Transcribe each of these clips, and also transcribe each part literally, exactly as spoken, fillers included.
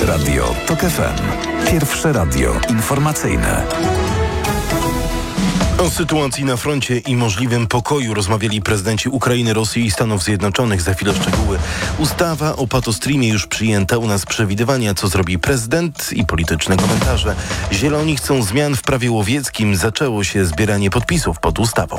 Radio TOK F M. Pierwsze radio informacyjne. O sytuacji na froncie i możliwym pokoju rozmawiali prezydenci Ukrainy, Rosji i Stanów Zjednoczonych. Za chwilę szczegóły. Ustawa o patostreamie już przyjęta. U nas przewidywania, co zrobi prezydent i polityczne komentarze. Zieloni chcą zmian w prawie łowieckim. Zaczęło się zbieranie podpisów pod ustawą.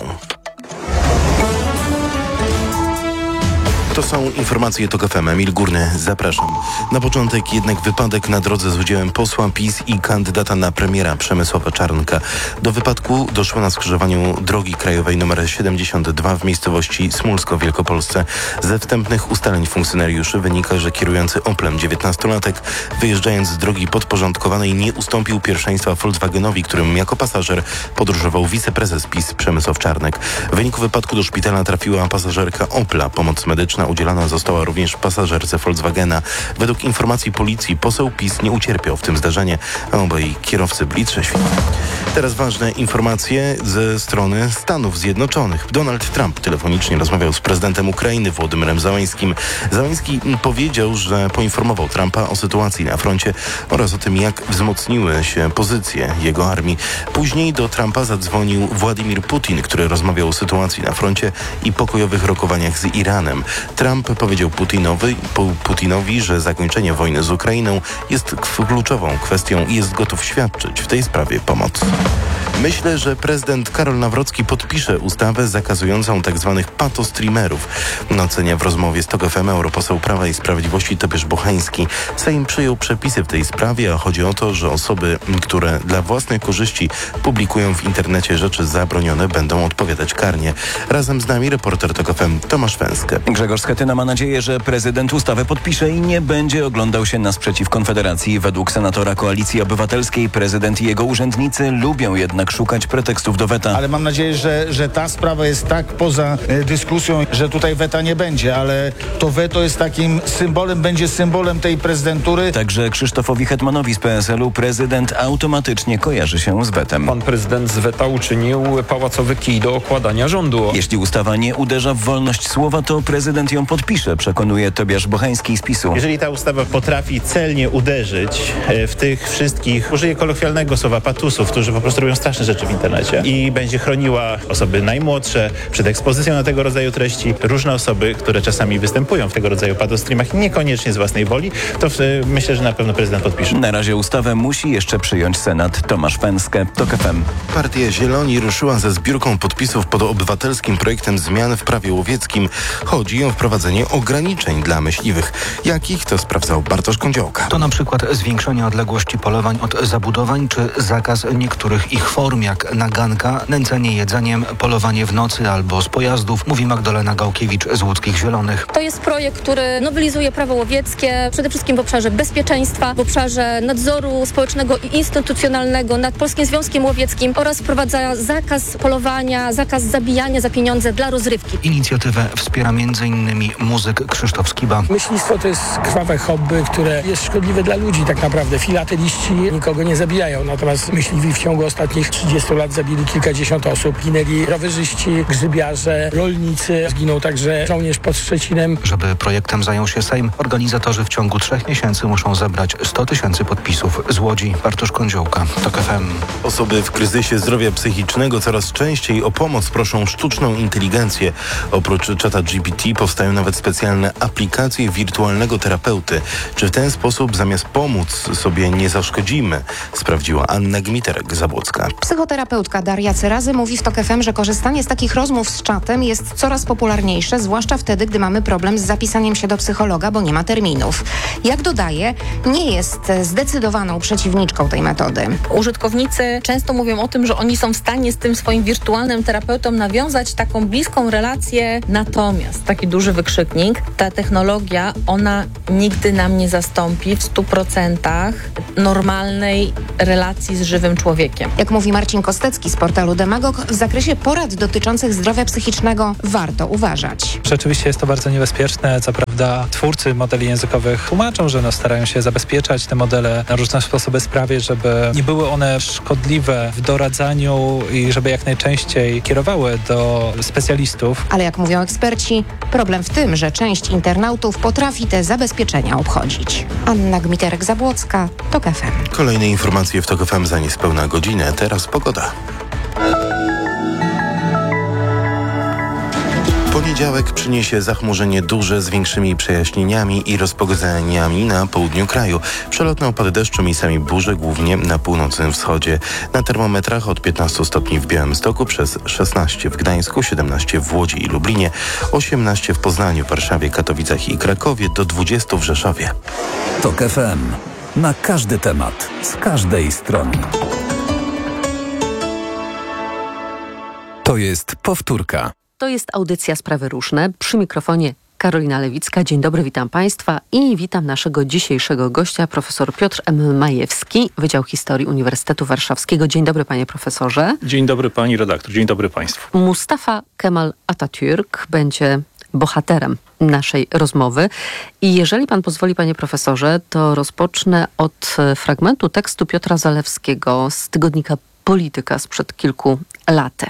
To są informacje TOK F M. Emil Górny, zapraszam. Na początek jednak wypadek na drodze z udziałem posła PiS i kandydata na premiera Przemysława Czarnka. Do wypadku doszło na skrzyżowaniu drogi krajowej nr siedemdziesiąt dwa w miejscowości Smulsko w Wielkopolsce. Ze wstępnych ustaleń funkcjonariuszy wynika, że kierujący Oplem dziewiętnastolatek, wyjeżdżając z drogi podporządkowanej, nie ustąpił pierwszeństwa Volkswagenowi, którym jako pasażer podróżował wiceprezes PiS Przemysław Czarnek. W wyniku wypadku do szpitala trafiła pasażerka Opla. Pomoc medyczna udzielana została również pasażerce Volkswagena. Według informacji policji poseł PiS nie ucierpiał w tym zdarzeniu, a obaj kierowcy byli trzeźwi. Teraz ważne informacje ze strony Stanów Zjednoczonych. Donald Trump telefonicznie rozmawiał z prezydentem Ukrainy Wołodymyrem Zełenskим. Zełenski powiedział, że poinformował Trumpa o sytuacji na froncie oraz o tym, jak wzmocniły się pozycje jego armii. Później do Trumpa zadzwonił Władimir Putin, który rozmawiał o sytuacji na froncie i pokojowych rokowaniach z Iranem. Trump powiedział Putinowi, Putinowi, że zakończenie wojny z Ukrainą jest kluczową kwestią i jest gotów świadczyć w tej sprawie pomoc. Myślę, że prezydent Karol Nawrocki podpisze ustawę zakazującą tzw. patostreamerów. Ocenia w rozmowie z TOK F M europoseł Prawa i Sprawiedliwości Tobiasz Bocheński. Sejm przyjął przepisy w tej sprawie, a chodzi o to, że osoby, które dla własnej korzyści publikują w internecie rzeczy zabronione, będą odpowiadać karnie. Razem z nami reporter TOK F M Tomasz Węskę. Grzegorz Schetyna ma nadzieję, że prezydent ustawę podpisze i nie będzie oglądał się na sprzeciw Konfederacji. Według senatora Koalicji Obywatelskiej prezydent i jego urzędnicy lubią jednak szukać pretekstów do weta. Ale mam nadzieję, że, że ta sprawa jest tak poza e, dyskusją, że tutaj weta nie będzie, ale to weto jest takim symbolem, będzie symbolem tej prezydentury. Także Krzysztofowi Hetmanowi z P S L u prezydent automatycznie kojarzy się z wetem. Pan prezydent z weta uczynił pałacowy kij do okładania rządu. Jeśli ustawa nie uderza w wolność słowa, to prezydent ją podpisze, przekonuje Tobiasz Bocheński z PiSu. Jeżeli ta ustawa potrafi celnie uderzyć w tych wszystkich, użyję kolokwialnego słowa, patusów, którzy po prostu robią straszne rzeczy w internecie i będzie chroniła osoby najmłodsze przed ekspozycją na tego rodzaju treści, różne osoby, które czasami występują w tego rodzaju patostreamach, niekoniecznie z własnej woli, to w, myślę, że na pewno prezydent podpisze. Na razie ustawę musi jeszcze przyjąć Senat. Tomasz Węskę, TOK F M. Partia Zieloni ruszyła ze zbiórką podpisów pod obywatelskim projektem zmian w prawie łowieckim. Chodzi o wprowadzenie ograniczeń dla myśliwych. Jakich to sprawdzał Bartosz Kądziołka. To na przykład zwiększenie odległości polowań od zabudowań, czy zakaz niektórych ich form, jak naganka, nęcenie jedzeniem, polowanie w nocy albo z pojazdów, mówi Magdalena Gałkiewicz z Łódzkich Zielonych. To jest projekt, który nowelizuje prawo łowieckie, przede wszystkim w obszarze bezpieczeństwa, w obszarze nadzoru społecznego i instytucjonalnego nad Polskim Związkiem Łowieckim oraz wprowadza zakaz polowania, zakaz zabijania za pieniądze dla rozrywki. Inicjatywę wspiera między innymi muzyk Krzysztof Skiba. Myślistwo to jest krwawe hobby, które jest szkodliwe dla ludzi tak naprawdę. Filateliści nikogo nie zabijają, natomiast myśliwi w ciągu ostatnich trzydziestu lat zabili kilkadziesiąt osób. Ginęli rowerzyści, grzybiarze, rolnicy. Zginął także żołnierz pod Szczecinem. Żeby projektem zajął się Sejm, organizatorzy w ciągu trzech miesięcy muszą zebrać sto tysięcy podpisów. Z Łodzi Bartosz Kądziołka, TOK F M. Osoby w kryzysie zdrowia psychicznego coraz częściej o pomoc proszą sztuczną inteligencję. Oprócz czata G P T powstają nawet specjalne aplikacje wirtualnego terapeuty. Czy w ten sposób zamiast pomóc sobie nie zaszkodzimy? Sprawdziła Anna Gmiterek-Zabłocka. Psychoterapeutka Daria Cyrazy mówi w TOK F M, że korzystanie z takich rozmów z czatem jest coraz popularniejsze, zwłaszcza wtedy, gdy mamy problem z zapisaniem się do psychologa, bo nie ma terminów. Jak dodaje, nie jest zdecydowaną przeciwniczką tej metody. Użytkownicy często mówią o tym, że oni są w stanie z tym swoim wirtualnym terapeutą nawiązać taką bliską relację, natomiast taki duży wykrzyknik, ta technologia, ona nigdy nam nie zastąpi w stu procentach normalnej relacji z żywym człowiekiem. Jak mówi Marcin Kostecki z portalu Demagog, w zakresie porad dotyczących zdrowia psychicznego warto uważać. Rzeczywiście jest to bardzo niebezpieczne. Co prawda twórcy modeli językowych tłumaczą tłumaczą, że no, starają się zabezpieczać te modele na różne sposoby sprawy, żeby nie były one szkodliwe w doradzaniu i żeby jak najczęściej kierowały do specjalistów. Ale jak mówią eksperci, problem w tym, że część internautów potrafi te zabezpieczenia obchodzić. Anna Gmiterek-Zabłocka, TOK F M. Kolejne informacje w TOK F M za niespełna godzinę. Teraz pogoda. Poniedziałek przyniesie zachmurzenie duże z większymi przejaśnieniami i rozpogodzeniami na południu kraju. Przelotne opady deszczu, miejscami burze, głównie na północnym wschodzie. Na termometrach od piętnastu stopni w Białymstoku, przez szesnaście w Gdańsku, siedemnaście w Łodzi i Lublinie, osiemnaście w Poznaniu, Warszawie, Katowicach i Krakowie, do dwudziestu w Rzeszowie. TOK F M. Na każdy temat, z każdej strony. To jest powtórka. To jest audycja Sprawy Różne. Przy mikrofonie Karolina Lewicka. Dzień dobry, witam Państwa i witam naszego dzisiejszego gościa, profesor Piotr M. Majewski, Wydział Historii Uniwersytetu Warszawskiego. Dzień dobry, panie profesorze. Dzień dobry, pani redaktor. Dzień dobry państwu. Mustafa Kemal Atatürk będzie bohaterem naszej rozmowy. I jeżeli pan pozwoli, panie profesorze, to rozpocznę od fragmentu tekstu Piotra Zalewskiego z tygodnika Polityka sprzed kilku lat.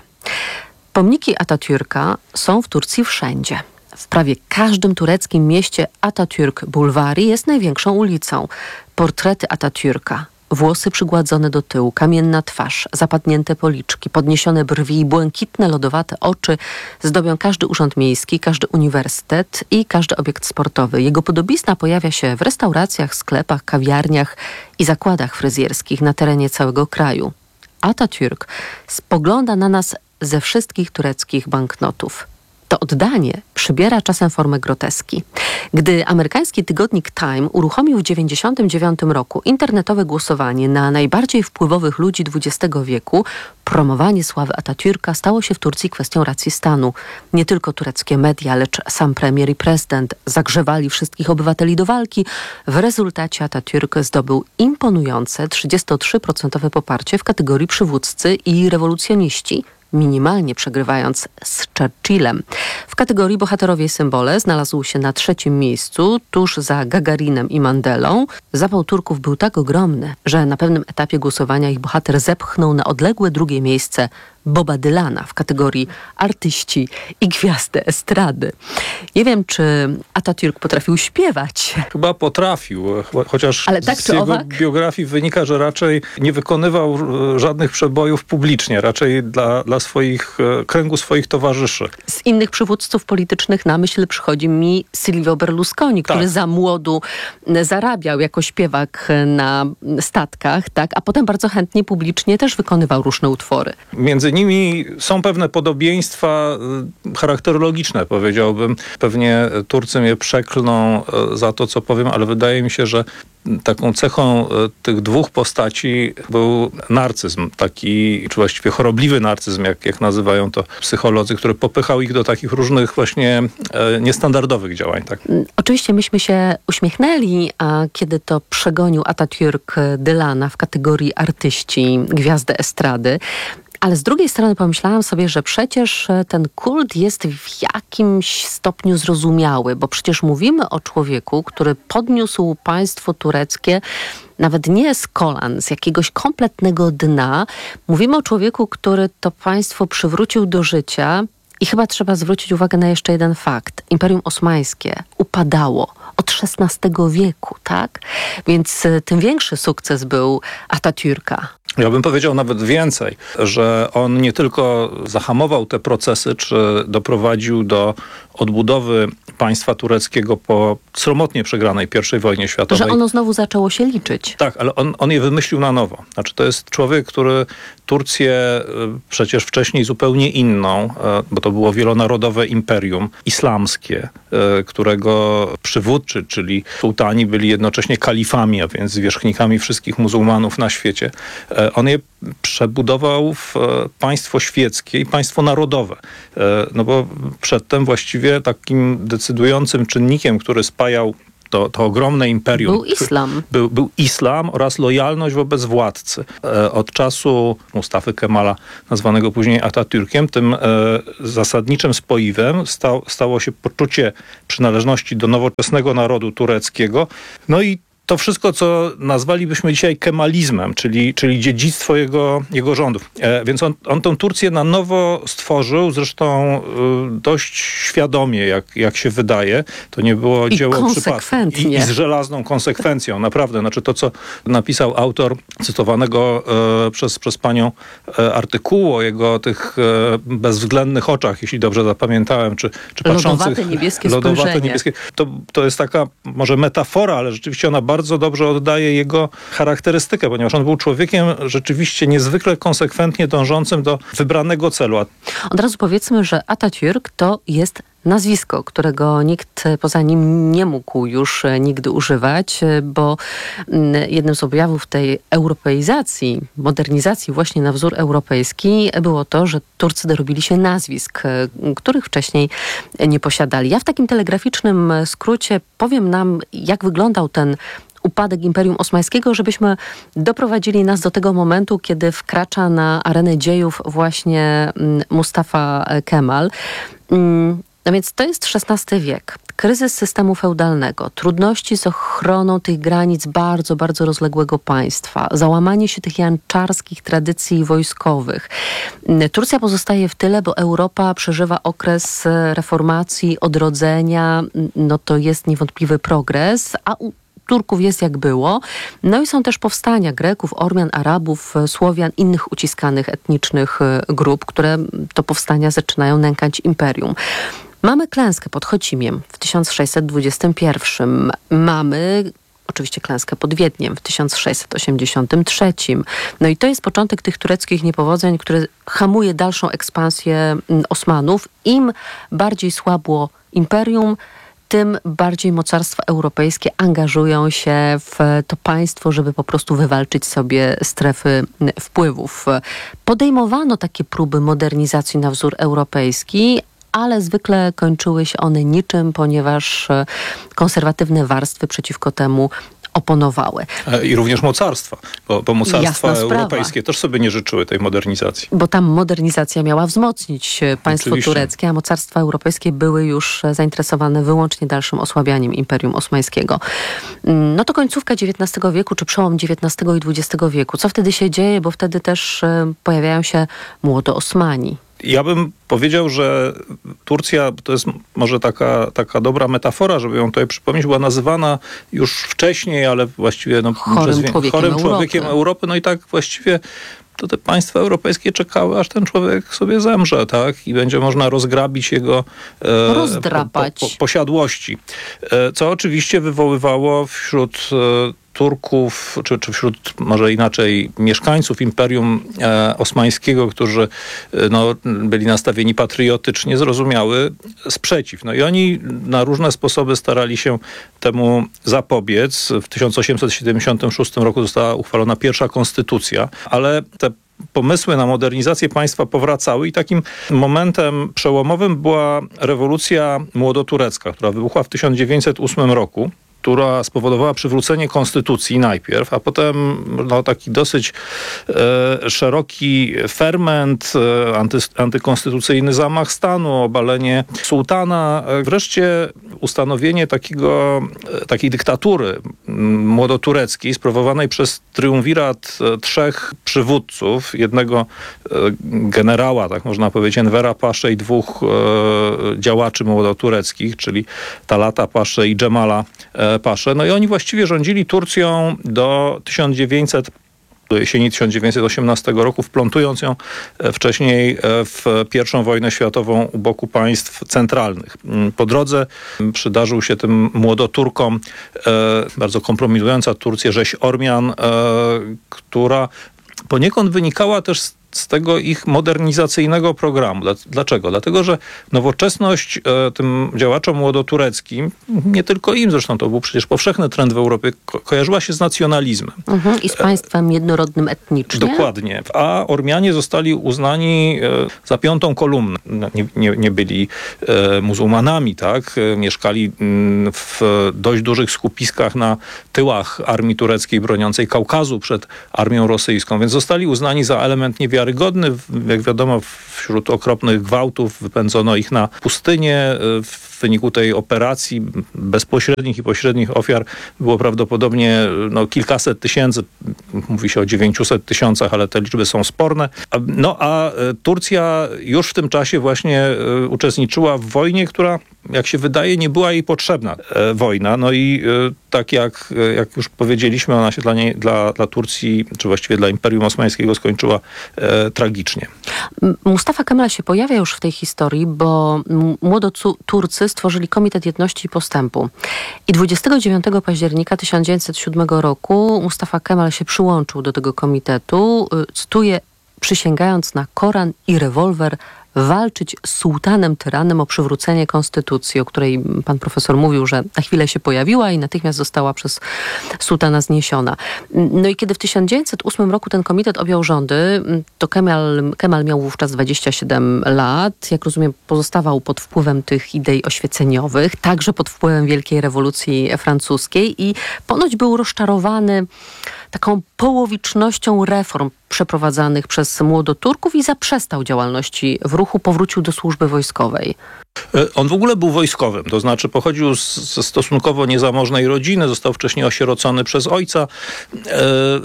Pomniki Atatürka są w Turcji wszędzie. W prawie każdym tureckim mieście Atatürk Bulwari jest największą ulicą. Portrety Atatürka, włosy przygładzone do tyłu, kamienna twarz, zapadnięte policzki, podniesione brwi i błękitne, lodowate oczy zdobią każdy urząd miejski, każdy uniwersytet i każdy obiekt sportowy. Jego podobizna pojawia się w restauracjach, sklepach, kawiarniach i zakładach fryzjerskich na terenie całego kraju. Atatürk spogląda na nas ze wszystkich tureckich banknotów. To oddanie przybiera czasem formę groteski. Gdy amerykański tygodnik Time uruchomił w dziewięćdziesiątym dziewiątym roku internetowe głosowanie na najbardziej wpływowych ludzi dwudziestego wieku, promowanie sławy Atatürka stało się w Turcji kwestią racji stanu. Nie tylko tureckie media, lecz sam premier i prezydent zagrzewali wszystkich obywateli do walki. W rezultacie Atatürk zdobył imponujące trzydzieści trzy procent poparcie w kategorii przywódcy i rewolucjoniści, minimalnie przegrywając z Churchillem. W kategorii bohaterowie i symbole znalazł się na trzecim miejscu, tuż za Gagarinem i Mandelą. Zapał Turków był tak ogromny, że na pewnym etapie głosowania ich bohater zepchnął na odległe drugie miejsce Boba Dylana w kategorii artyści i gwiazdy estrady. Nie wiem, czy Atatürk potrafił śpiewać. Chyba potrafił, chociaż Ale tak z czy jego owak? biografii wynika, że raczej nie wykonywał żadnych przebojów publicznie, raczej dla, dla swoich, kręgu swoich towarzyszy. Z innych przywódców politycznych na myśl przychodzi mi Silvio Berlusconi, który Tak. za młodu zarabiał jako śpiewak na statkach, tak, a potem bardzo chętnie publicznie też wykonywał różne utwory. Między nimi są pewne podobieństwa charakterologiczne, powiedziałbym. Pewnie Turcy mnie przeklną za to, co powiem, ale wydaje mi się, że taką cechą tych dwóch postaci był narcyzm, taki, czy właściwie chorobliwy narcyzm, jak, jak nazywają to psycholodzy, który popychał ich do takich różnych właśnie e, niestandardowych działań. Tak. Oczywiście myśmy się uśmiechnęli, a kiedy to przegonił Atatürk Dylana w kategorii artyści, gwiazdy estrady. Ale z drugiej strony pomyślałam sobie, że przecież ten kult jest w jakimś stopniu zrozumiały, bo przecież mówimy o człowieku, który podniósł państwo tureckie nawet nie z kolan, z jakiegoś kompletnego dna. Mówimy o człowieku, który to państwo przywrócił do życia. I chyba trzeba zwrócić uwagę na jeszcze jeden fakt. Imperium Osmańskie upadało od szesnastego wieku, tak? Więc tym większy sukces był Atatürka. Ja bym powiedział nawet więcej, że on nie tylko zahamował te procesy, czy doprowadził do odbudowy państwa tureckiego po sromotnie przegranej pierwszej wojnie światowej. Że ono znowu zaczęło się liczyć. Tak, ale on, on je wymyślił na nowo. Znaczy to jest człowiek, który Turcję przecież wcześniej zupełnie inną, bo to było wielonarodowe imperium islamskie, którego przywódcy, czyli sułtani, byli jednocześnie kalifami, a więc zwierzchnikami wszystkich muzułmanów na świecie. On je przebudował w państwo świeckie i państwo narodowe. No bo przedtem właściwie takim decydującym czynnikiem, który spajał to, to ogromne imperium. Był islam. Był, był islam oraz lojalność wobec władcy. E, od czasu Mustafy Kemala, nazwanego później Atatürkiem, tym e, zasadniczym spoiwem stał, stało się poczucie przynależności do nowoczesnego narodu tureckiego. No i to wszystko, co nazwalibyśmy dzisiaj kemalizmem, czyli, czyli dziedzictwo jego, jego rządów. E, więc on, on tę Turcję na nowo stworzył, zresztą y, dość świadomie, jak, jak się wydaje. To nie było I dzieło konsekwentnie. przypadku. I, I z żelazną konsekwencją, naprawdę. Znaczy to, co napisał autor cytowanego e, przez, przez panią e, artykułu o jego tych e, bezwzględnych oczach, jeśli dobrze zapamiętałem, czy, czy patrzących... Lodowate niebieskie lodowate spojrzenie. niebieskie. To, to jest taka może metafora, ale rzeczywiście ona bardzo dobrze oddaje jego charakterystykę, ponieważ on był człowiekiem rzeczywiście niezwykle konsekwentnie dążącym do wybranego celu. Od razu powiedzmy, że Atatürk to jest nazwisko, którego nikt poza nim nie mógł już nigdy używać, bo jednym z objawów tej europeizacji, modernizacji właśnie na wzór europejski było to, że Turcy dorobili się nazwisk, których wcześniej nie posiadali. Ja w takim telegraficznym skrócie powiem nam, jak wyglądał ten upadek Imperium Osmańskiego, żebyśmy doprowadzili nas do tego momentu, kiedy wkracza na arenę dziejów właśnie Mustafa Kemal. No więc to jest szesnasty wiek. Kryzys systemu feudalnego, trudności z ochroną tych granic bardzo, bardzo rozległego państwa, załamanie się tych janczarskich tradycji wojskowych. Turcja pozostaje w tyle, bo Europa przeżywa okres reformacji, odrodzenia. No to jest niewątpliwy progres, a u Turków jest jak było. No i są też powstania Greków, Ormian, Arabów, Słowian, innych uciskanych etnicznych grup, które to powstania zaczynają nękać imperium. Mamy klęskę pod Chocimiem w tysiąc sześćset dwudziestym pierwszym. Mamy oczywiście klęskę pod Wiedniem w tysiąc sześćset osiemdziesiątym trzecim. No i to jest początek tych tureckich niepowodzeń, które hamuje dalszą ekspansję Osmanów. Im bardziej słabło imperium, tym bardziej mocarstwa europejskie angażują się w to państwo, żeby po prostu wywalczyć sobie strefy wpływów. Podejmowano takie próby modernizacji na wzór europejski, ale zwykle kończyły się one niczym, ponieważ konserwatywne warstwy przeciwko temu oponowały. I również mocarstwa, bo, bo mocarstwa Jasna europejskie sprawa. też sobie nie życzyły tej modernizacji. Bo tam modernizacja miała wzmocnić państwo Oczywiście. tureckie, a mocarstwa europejskie były już zainteresowane wyłącznie dalszym osłabianiem Imperium Osmańskiego. No to końcówka dziewiętnastego wieku, czy przełom dziewiętnastego i dwudziestego wieku. Co wtedy się dzieje? Bo wtedy też pojawiają się młodoosmani. Ja bym powiedział, że Turcja, to jest może taka, taka dobra metafora, żeby ją tutaj przypomnieć, była nazywana już wcześniej, ale właściwie no, chorym, przez, człowiekiem, chorym Europy. człowiekiem Europy. No i tak właściwie to te państwa europejskie czekały, aż ten człowiek sobie zemrze, tak? I będzie można rozgrabić jego e, Rozdrapać. Po, po, posiadłości. E, co oczywiście wywoływało wśród e, Turków, czy, czy wśród może inaczej mieszkańców Imperium e, Osmańskiego, którzy e, no, byli nastawieni patriotycznie, zrozumiały sprzeciw. No i oni na różne sposoby starali się temu zapobiec. W tysiąc osiemset siedemdziesiątym szóstym roku została uchwalona pierwsza konstytucja, ale te pomysły na modernizację państwa powracały i takim momentem przełomowym była rewolucja młodoturecka, która wybuchła w tysiąc dziewięćset ósmym roku, która spowodowała przywrócenie konstytucji najpierw, a potem no, taki dosyć e, szeroki ferment, e, anty, antykonstytucyjny zamach stanu, obalenie sułtana, e, wreszcie ustanowienie takiego, e, takiej dyktatury m, młodotureckiej sprawowanej przez triumvirat e, trzech przywódców, jednego e, generała, tak można powiedzieć, Envera Paszę i dwóch e, działaczy młodotureckich, czyli Talata Paszę i Dżemala e, Paszę. No i oni właściwie rządzili Turcją do tysiąc dziewięćset do jesieni tysiąc dziewięćset osiemnastego roku, wplątując ją wcześniej w pierwszą wojnę światową u boku państw centralnych. Po drodze przydarzył się tym młodoturkom e, bardzo kompromitująca Turcję rzeź Ormian, e, która poniekąd wynikała też z z tego ich modernizacyjnego programu. Dlaczego? Dlatego, że nowoczesność e, tym działaczom młodotureckim, nie tylko im zresztą, to był przecież powszechny trend w Europie, ko- kojarzyła się z nacjonalizmem. Mhm, i z państwem jednorodnym etnicznie. Dokładnie. A Ormianie zostali uznani e, za piątą kolumnę. Nie, nie, nie byli e, muzułmanami, tak? E, mieszkali m, w dość dużych skupiskach na tyłach armii tureckiej broniącej Kaukazu przed armią rosyjską, więc zostali uznani za element niewiarygodny. Jak wiadomo, wśród okropnych gwałtów wypędzono ich na pustynię. W wyniku tej operacji bezpośrednich i pośrednich ofiar było prawdopodobnie no, kilkaset tysięcy. Mówi się o dziewięciuset tysiącach, ale te liczby są sporne. No a Turcja już w tym czasie właśnie uczestniczyła w wojnie, która, jak się wydaje, nie była jej potrzebna e, wojna. No i e, tak jak, jak już powiedzieliśmy, ona się dla, niej, dla, dla Turcji, czy właściwie dla Imperium Osmańskiego skończyła e, tragicznie. Mustafa Kemal się pojawia już w tej historii, bo młodoturcy stworzyli Komitet Jedności i Postępu. I dwudziestego dziewiątego października tysiąc dziewięćset siódmego roku Mustafa Kemal się przyłączył do tego komitetu. Cytuję: przysięgając na Koran i rewolwer, walczyć z sułtanem tyranem o przywrócenie konstytucji, o której pan profesor mówił, że na chwilę się pojawiła i natychmiast została przez sułtana zniesiona. No i kiedy w tysiąc dziewięćset ósmym roku ten komitet objął rządy, to Kemal, Kemal miał wówczas dwadzieścia siedem lat. Jak rozumiem, pozostawał pod wpływem tych idei oświeceniowych, także pod wpływem Wielkiej Rewolucji Francuskiej i ponoć był rozczarowany taką połowicznością reform przeprowadzanych przez młodoturków i zaprzestał działalności w ruchu, powrócił do służby wojskowej. On w ogóle był wojskowym, to znaczy pochodził z, ze stosunkowo niezamożnej rodziny, został wcześniej osierocony przez ojca, e,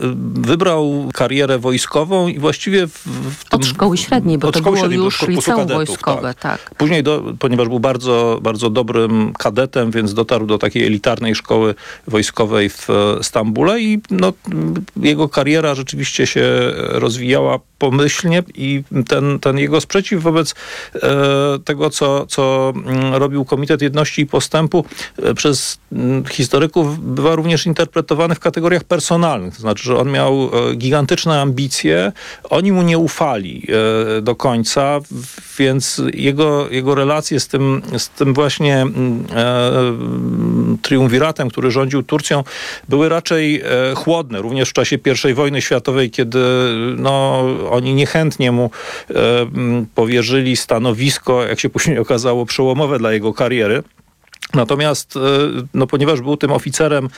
wybrał karierę wojskową i właściwie w, w tym, od szkoły średniej, bo to było średniej, już liceum kadetów, wojskowe. Tak. tak. Później, do, ponieważ był bardzo, bardzo dobrym kadetem, więc dotarł do takiej elitarnej szkoły wojskowej w Stambule i no, jego kariera rzeczywiście się rozwijała pomyślnie i ten, ten jego sprzeciw wobec e, tego, co, co robił Komitet Jedności i Postępu e, przez m, historyków bywa również interpretowany w kategoriach personalnych. To znaczy, że on miał e, gigantyczne ambicje, oni mu nie ufali e, do końca, więc jego, jego relacje z tym, z tym właśnie e, triumviratem, który rządził Turcją, były raczej e, chłodne. Również w czasie pierwszej wojny światowej, kiedy no, oni niechętnie mu e, powierzyli stanowisko, jak się później okazało, przełomowe dla jego kariery. Natomiast, no, ponieważ był tym oficerem,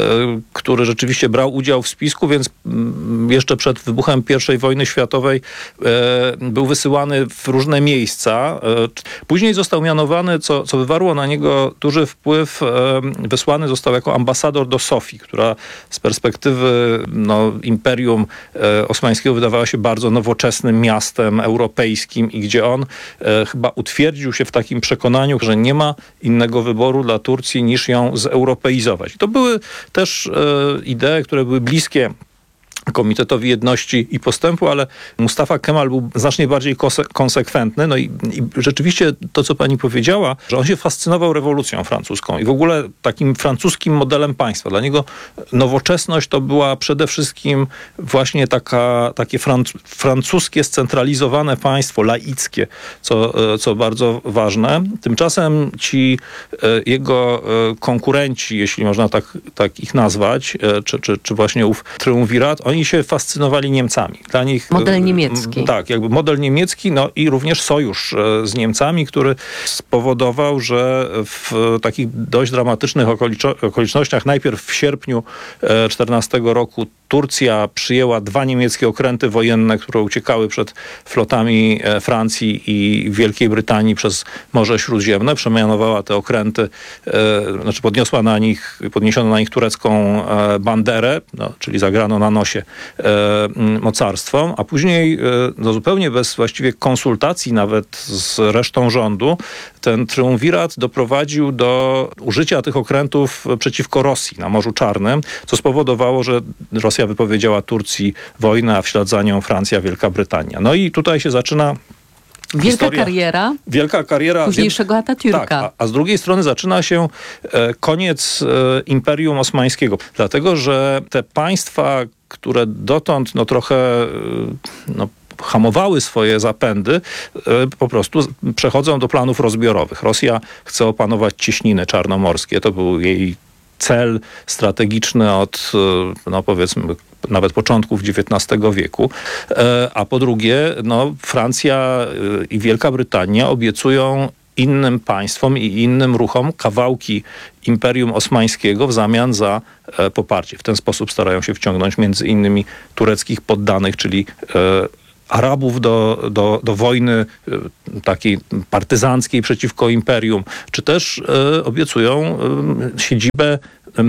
który rzeczywiście brał udział w spisku, więc jeszcze przed wybuchem pierwszej wojny światowej był wysyłany w różne miejsca. Później został mianowany, co, co wywarło na niego duży wpływ, wysłany został jako ambasador do Sofii, która z perspektywy no, Imperium Osmańskiego wydawała się bardzo nowoczesnym miastem europejskim i gdzie on chyba utwierdził się w takim przekonaniu, że nie ma innego wyboru dla Turcji niż ją zeuropeizować. To były też e, idee, które były bliskie Komitetowi Jedności i Postępu, ale Mustafa Kemal był znacznie bardziej kose- konsekwentny. No i, i rzeczywiście to, co pani powiedziała, że on się fascynował rewolucją francuską i w ogóle takim francuskim modelem państwa. Dla niego nowoczesność to była przede wszystkim właśnie taka, takie franc- francuskie, scentralizowane państwo, laickie, co, co bardzo ważne. Tymczasem ci jego konkurenci, jeśli można tak, tak ich nazwać, czy, czy, czy właśnie ów triumvirat, oni się fascynowali Niemcami. Dla nich model niemiecki. Tak, jakby model niemiecki, no i również sojusz z Niemcami, który spowodował, że w takich dość dramatycznych okoliczo- okolicznościach, najpierw w sierpniu czternastego roku Turcja przyjęła dwa niemieckie okręty wojenne, które uciekały przed flotami Francji i Wielkiej Brytanii przez Morze Śródziemne. Przemianowała te okręty, e, znaczy podniosła na nich, podniesiono na nich turecką e, banderę, no, czyli zagrano na nosie e, mocarstwom, a później e, no, zupełnie bez właściwie konsultacji nawet z resztą rządu ten triumvirat doprowadził do użycia tych okrętów przeciwko Rosji na Morzu Czarnym, co spowodowało, że Rosja wypowiedziała Turcji wojnę, a w ślad za nią Francja, Wielka Brytania. No i tutaj się zaczyna Wielka historia, kariera, wielka kariera późniejszego Atatürka. Tak, a, a z drugiej strony zaczyna się e, koniec e, Imperium Osmańskiego. Dlatego, że te państwa, które dotąd no trochę e, no, hamowały swoje zapędy, po prostu przechodzą do planów rozbiorowych. Rosja chce opanować cieśniny czarnomorskie. To był jej cel strategiczny od, no powiedzmy, nawet początków dziewiętnastego wieku. A po drugie, no, Francja i Wielka Brytania obiecują innym państwom i innym ruchom kawałki Imperium Osmańskiego w zamian za e, poparcie. W ten sposób starają się wciągnąć między innymi tureckich poddanych, czyli e, Arabów do, do, do wojny e, takiej partyzanckiej przeciwko imperium, czy też e, obiecują e, siedzibę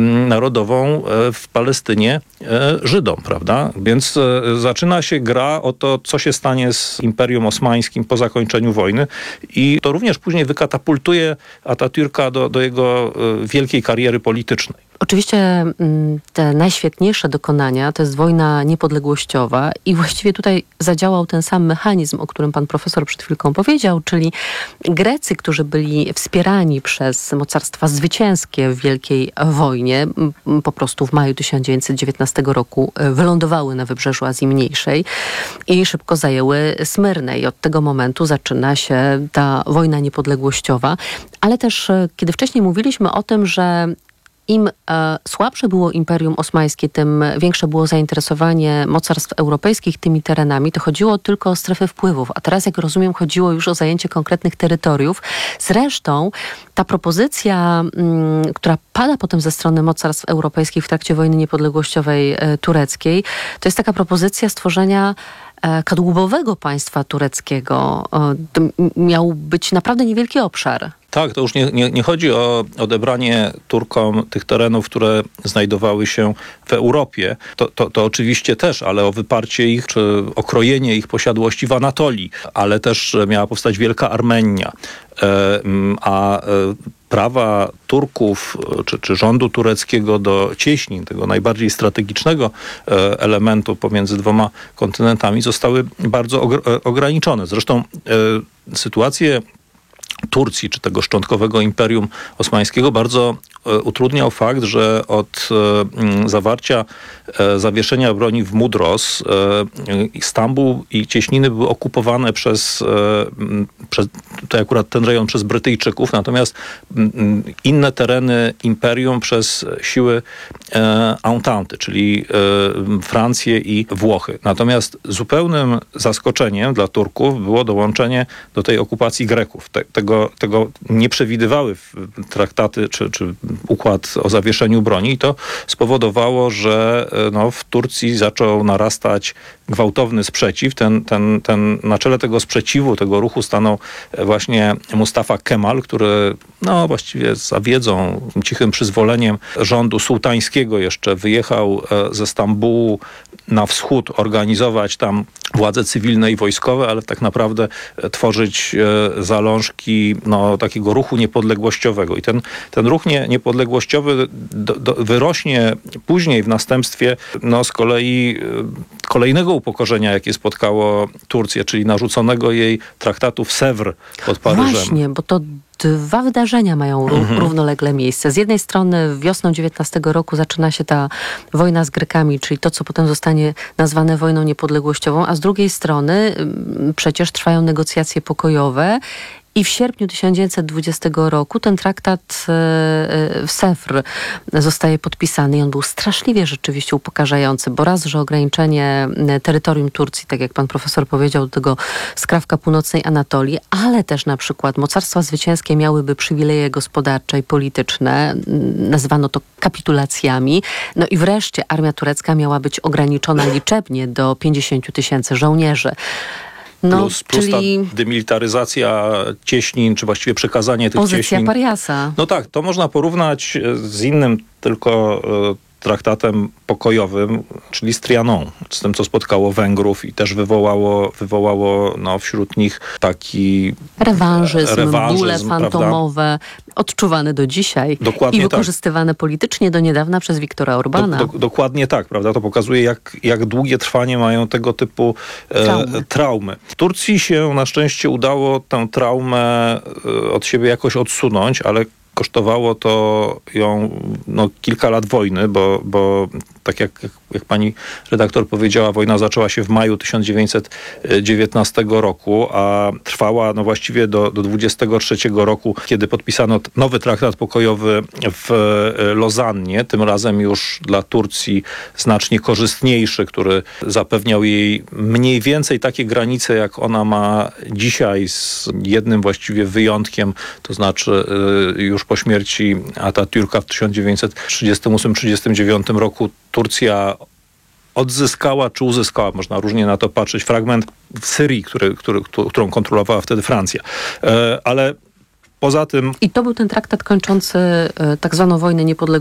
narodową w Palestynie Żydom, prawda? Więc zaczyna się gra o to, co się stanie z Imperium Osmańskim po zakończeniu wojny i to również później wykatapultuje Atatürka do, do jego wielkiej kariery politycznej. Oczywiście te najświetniejsze dokonania to jest wojna niepodległościowa i właściwie tutaj zadziałał ten sam mechanizm, o którym pan profesor przed chwilką powiedział, czyli Grecy, którzy byli wspierani przez mocarstwa zwycięskie w Wielkiej Wojnie, po prostu w maju tysiąc dziewięćset dziewiętnastego roku wylądowały na wybrzeżu Azji Mniejszej i szybko zajęły Smyrnę i od tego momentu zaczyna się ta wojna niepodległościowa, ale też kiedy wcześniej mówiliśmy o tym, że im e, słabsze było Imperium Osmańskie, tym większe było zainteresowanie mocarstw europejskich tymi terenami, to chodziło tylko o strefy wpływów. A teraz, jak rozumiem, chodziło już o zajęcie konkretnych terytoriów. Zresztą ta propozycja, m, która pada potem ze strony mocarstw europejskich w trakcie wojny niepodległościowej e, tureckiej, to jest taka propozycja stworzenia e, kadłubowego państwa tureckiego. E, to miał być naprawdę niewielki obszar. Tak, to już nie, nie, nie chodzi o odebranie Turkom tych terenów, które znajdowały się w Europie. To, to, to oczywiście też, ale o wyparcie ich, czy okrojenie ich posiadłości w Anatolii. Ale też miała powstać Wielka Armenia. E, a e, prawa Turków, czy, czy rządu tureckiego do cieśnin, tego najbardziej strategicznego e, elementu pomiędzy dwoma kontynentami, zostały bardzo ogr- ograniczone. Zresztą e, sytuację Turcji, czy tego szczątkowego Imperium Osmańskiego bardzo e, utrudniał fakt, że od e, zawarcia e, zawieszenia broni w Mudros e, Stambuł i cieśniny były okupowane przez, e, przez tutaj akurat ten rejon przez Brytyjczyków, natomiast m, inne tereny imperium przez siły e, Entente, czyli e, Francję i Włochy. Natomiast zupełnym zaskoczeniem dla Turków było dołączenie do tej okupacji Greków. Te, tego Tego nie przewidywały traktaty czy, czy układ o zawieszeniu broni i to spowodowało, że no, w Turcji zaczął narastać gwałtowny sprzeciw. Ten, ten, ten, na czele tego sprzeciwu, tego ruchu stanął właśnie Mustafa Kemal, który no, właściwie za wiedzą, cichym przyzwoleniem rządu sułtańskiego jeszcze wyjechał ze Stambułu na wschód organizować tam władze cywilne i wojskowe, ale tak naprawdę tworzyć zalążki no, takiego ruchu niepodległościowego. I ten, ten ruch nie, niepodległościowy do, do, wyrośnie później w następstwie no, z kolei kolejnego upokorzenia, jakie spotkało Turcję, czyli narzuconego jej traktatu w Sèvres pod Paryżem. Właśnie, bo to dwa wydarzenia mają ró- mhm. równolegle miejsce. Z jednej strony wiosną dziewiętnastego roku zaczyna się ta wojna z Grekami, czyli to, co potem zostanie nazwane wojną niepodległościową, a z drugiej strony przecież trwają negocjacje pokojowe i w sierpniu tysiąc dziewięćset dwudziestego roku ten traktat w Sèvres zostaje podpisany i on był straszliwie rzeczywiście upokarzający, bo raz, że ograniczenie terytorium Turcji, tak jak pan profesor powiedział, do tego skrawka północnej Anatolii, ale też na przykład mocarstwa zwycięskie miałyby przywileje gospodarcze i polityczne, nazywano to kapitulacjami, no i wreszcie armia turecka miała być ograniczona liczebnie do pięćdziesięciu tysięcy żołnierzy. No, plus, plus czyli ta demilitaryzacja cieśnin, czy właściwie przekazanie tych pozycja cieśnin. Pariasa. No tak, to można porównać z innym tylko e, traktatem pokojowym, czyli z Trianon, z tym, co spotkało Węgrów i też wywołało, wywołało no, wśród nich taki rewanżyzm, rewanżyzm bóle fantomowe, prawda? Odczuwane do dzisiaj dokładnie i wykorzystywane tak. politycznie do niedawna przez Wiktora Orbana. Do, do, dokładnie tak, prawda? To pokazuje, jak, jak długie trwanie mają tego typu e, traumy. traumy. W Turcji się na szczęście udało tę traumę e, od siebie jakoś odsunąć, ale kosztowało to ją no, kilka lat wojny, bo, bo tak jak, jak, jak pani redaktor powiedziała, wojna zaczęła się w maju tysiąc dziewięćset dziewiętnastego roku, a trwała no właściwie do, do dwudziestego trzeciego roku, kiedy podpisano nowy traktat pokojowy w Lozannie, tym razem już dla Turcji znacznie korzystniejszy, który zapewniał jej mniej więcej takie granice, jak ona ma dzisiaj, z jednym właściwie wyjątkiem, to znaczy już po śmierci Atatürka w tysiąc dziewięćset trzydziestym ósmym trzydziestym dziewiątym roku Turcja odzyskała czy uzyskała, można różnie na to patrzeć, fragment w Syrii, który, który, którą kontrolowała wtedy Francja. Ale poza tym... I to był ten traktat kończący tak zwaną wojnę niepodległości.